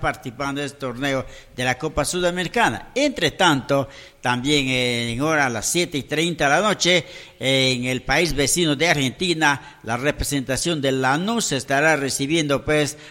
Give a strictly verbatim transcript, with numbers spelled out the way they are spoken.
participando en este torneo de la Copa Sudamericana. Entre tanto, también en hora a las siete y treinta de la noche, en el país vecino de Argentina, la representación de Lanús estará recibiendo pues